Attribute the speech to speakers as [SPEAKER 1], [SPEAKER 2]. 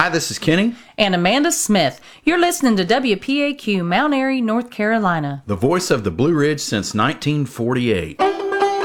[SPEAKER 1] Hi, this is Kenny.
[SPEAKER 2] And Amanda Smith. You're listening to WPAQ, Mount Airy, North Carolina.
[SPEAKER 1] The voice of the Blue Ridge since 1948.